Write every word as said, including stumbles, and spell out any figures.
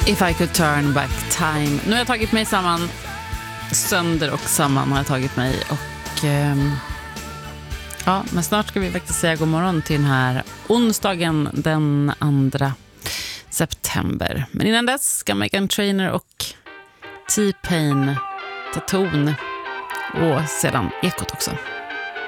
If I could turn back time. Nu har jag tagit mig samman, sönder och samman har jag tagit mig. Och eh, ja, men snart ska vi faktiskt säga god morgon till den här onsdagen den andra september. Men innan dess ska Meghan Trainor och T-Pain ta ton. Och sedan Ekot också.